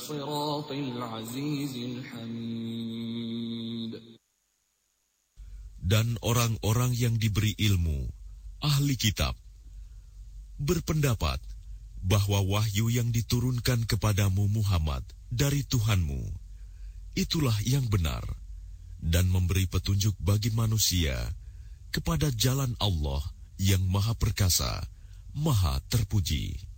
الصراط العزيز الحميد. Dan orang-orang yang diberi ilmu, ahli kitab, berpendapat bahwa wahyu yang diturunkan kepadamu Muhammad dari Tuhanmu, itulah yang benar, dan memberi petunjuk bagi manusia kepada jalan Allah yang Maha Perkasa, Maha Terpuji.